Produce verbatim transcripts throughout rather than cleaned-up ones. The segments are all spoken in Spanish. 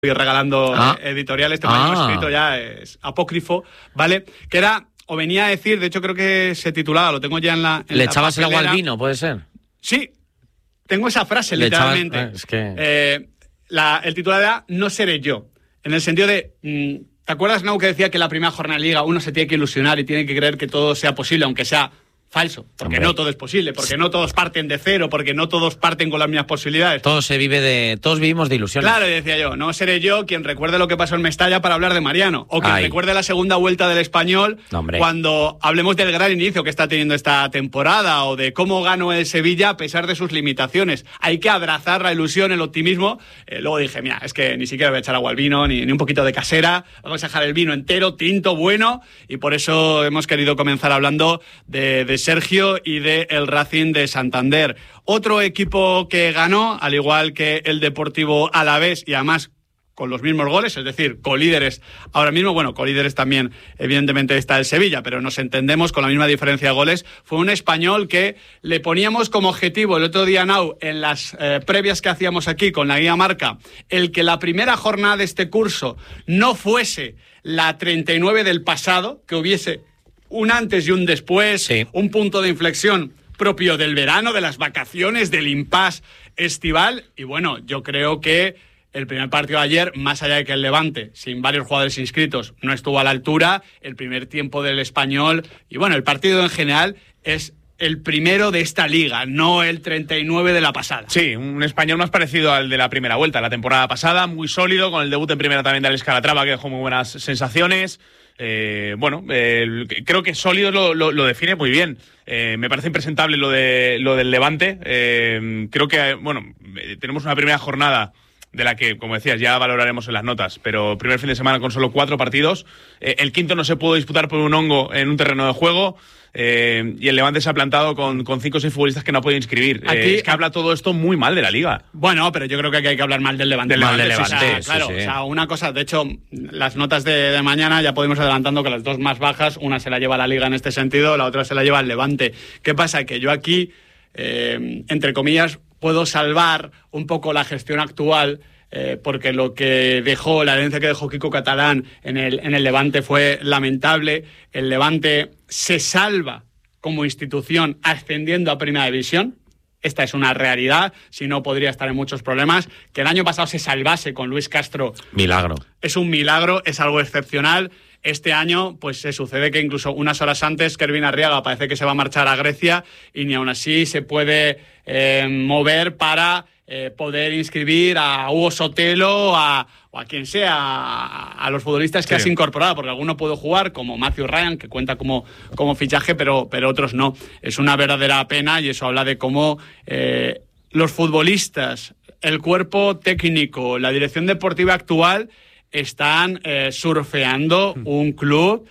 Estoy regalando ah. editoriales, este ah. manual escrito ya es apócrifo, ¿vale? Que era, o venía a decir, de hecho creo que se titulaba, lo tengo ya en la en ¿Le la echabas el agua papelera. al vino, puede ser? Sí, tengo esa frase, Le literalmente. echabas, eh, es que... eh, la, el titular era No seré yo, en el sentido de... Mmm, ¿te acuerdas, Nau, que decía que en la primera jornada de Liga uno se tiene que ilusionar y tiene que creer que todo sea posible, aunque sea falso? Porque Hombre. no todo es posible, porque no todos parten de cero, porque no todos parten con las mismas posibilidades. Todo se vive de... Todos vivimos de ilusiones. Claro, y decía yo, no seré yo quien recuerde lo que pasó en Mestalla para hablar de Mariano, o quien Ay. recuerde la segunda vuelta del Español No, cuando hablemos del gran inicio que está teniendo esta temporada, o de cómo ganó el Sevilla a pesar de sus limitaciones. Hay que abrazar la ilusión, el optimismo. Eh, luego dije, mira, es que ni siquiera voy a echar agua al vino, ni, ni un poquito de casera, vamos a dejar el vino entero, tinto, bueno, y por eso hemos querido comenzar hablando de, de Sergio y de el Racing de Santander. Otro equipo que ganó, al igual que el Deportivo Alavés, y además con los mismos goles, es decir, colíderes ahora mismo, bueno, colíderes también evidentemente está el Sevilla, pero nos entendemos con la misma diferencia de goles, fue un Español que le poníamos como objetivo el otro día, Nau, en las eh, previas que hacíamos aquí con la guía Marca, el que la primera jornada de este curso no fuese la treinta y nueve del pasado, que hubiese un antes y un después, sí. un punto de inflexión propio del verano, de las vacaciones, del impasse estival. Y bueno, yo creo que el primer partido de ayer, más allá de que el Levante, sin varios jugadores inscritos, no estuvo a la altura, el primer tiempo del Español, y bueno, el partido en general es el primero de esta liga, no el treinta y nueve de la pasada. Sí, un Español más parecido al de la primera vuelta, la temporada pasada, muy sólido, con el debut en primera también de Alex Calatrava, que dejó muy buenas sensaciones. Eh, bueno, eh, creo que sólido lo, lo, lo define muy bien. Eh, me parece impresentable lo de lo del Levante. Eh, creo que, bueno, tenemos una primera jornada de la que, como decías, ya valoraremos en las notas, pero primer fin de semana con solo cuatro partidos. Eh, el quinto no se pudo disputar por un hongo en un terreno de juego. Eh, y el Levante se ha plantado con, con cinco o seis futbolistas que no ha podido inscribir. Aquí, eh, es que habla todo esto muy mal de la Liga. Bueno, pero yo creo que aquí hay que hablar mal del Levante. Del mal del Levante, Levante, o sea, claro, sí, sí. O sea, una cosa, de hecho, las notas de, de mañana ya podemos adelantando que las dos más bajas, una se la lleva la Liga en este sentido, la otra se la lleva el Levante. ¿Qué pasa? Que yo aquí, eh, entre comillas, puedo salvar un poco la gestión actual, Eh, porque lo que dejó, la herencia que dejó Kiko Catalán en el, en el Levante fue lamentable. El Levante se salva como institución ascendiendo a Primera División. Esta es una realidad, si no podría estar en muchos problemas. Que el año pasado se salvase con Luis Castro. Milagro. Es un milagro, es algo excepcional. Este año, pues se sucede que incluso unas horas antes, Kervin Arriaga parece que se va a marchar a Grecia y ni aún así se puede eh, mover para eh, poder inscribir a Hugo Sotelo a, o a quien sea, a, a los futbolistas que sí. has incorporado, porque alguno puede jugar, como Matthew Ryan, que cuenta como, como fichaje, pero, pero otros no. Es una verdadera pena y eso habla de cómo eh, los futbolistas, el cuerpo técnico, la dirección deportiva actual están eh, surfeando un club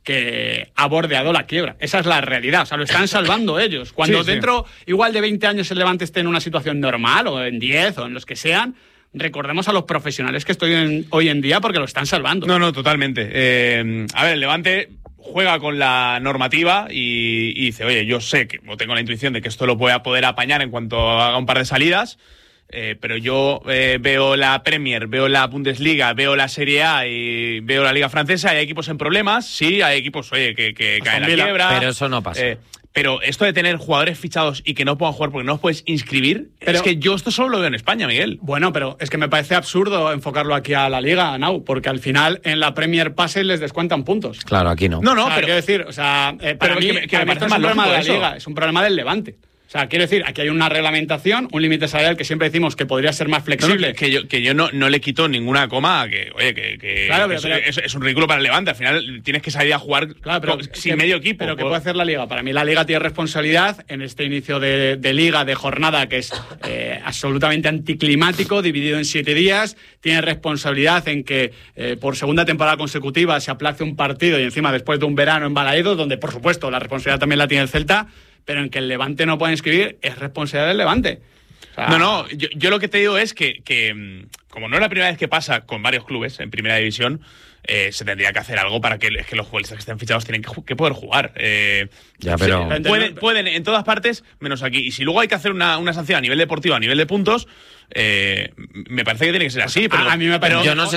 que ha bordeado la quiebra. Esa es la realidad. O sea, lo están salvando ellos. Cuando sí, dentro, sí. igual de veinte años el Levante esté en una situación normal, o en diez, o en los que sean, recordemos a los profesionales que estoy en, hoy en día porque lo están salvando. No, no, totalmente. Eh, a ver, el Levante juega con la normativa y, y dice, oye, yo sé que, o tengo la intuición de que esto lo voy a poder apañar en cuanto haga un par de salidas. Eh, pero yo eh, veo la Premier, veo la Bundesliga, veo la Serie A y veo la Liga Francesa. Hay equipos en problemas, sí, hay equipos, oye, que, que caen en la quiebra. Pero eso no pasa. Eh, pero esto de tener jugadores fichados y que no puedan jugar porque no los puedes inscribir, pero, es que yo esto solo lo veo en España, Miguel. Bueno, pero es que me parece absurdo enfocarlo aquí a la Liga, Nau, porque al final en la Premier Pass les descuentan puntos. Claro, aquí no. No, no, o sea, pero... quiero decir, o sea, eh, para pero mí, que me, que para me mí parece esto es un más problema de la lógico Liga, eso. es un problema del Levante. O sea, quiero decir, aquí hay una reglamentación, un límite salarial que siempre decimos que podría ser más flexible. No, no, que yo, que yo no, no le quito ninguna coma a que, oye, que, que, Claro, que pero, es, pero, es, es un ridículo para el Levante. Al final tienes que salir a jugar claro, pero, con, sin que, medio equipo. Pero ¿qué pues. puede hacer la Liga? Para mí la Liga tiene responsabilidad en este inicio de, de Liga, de jornada, que es eh, absolutamente anticlimático, dividido en siete días. Tiene responsabilidad en que eh, por segunda temporada consecutiva se aplace un partido y encima después de un verano en Balaídos, donde por supuesto la responsabilidad también la tiene el Celta, pero en que el Levante no puede inscribir es responsabilidad del Levante. sea, no, no, yo, yo lo que te digo es que, que, como no es la primera vez que pasa con varios clubes en primera división, eh, se tendría que hacer algo para que, es que los futbolistas que estén fichados tienen que, que poder jugar. Eh, Ya, pero- sí, pueden, pueden en todas partes, menos aquí. Y si luego hay que hacer una, una sanción a nivel deportivo, a nivel de puntos, eh, me parece que tiene que ser así. Pero, a mí me parece- pero- Yo no sé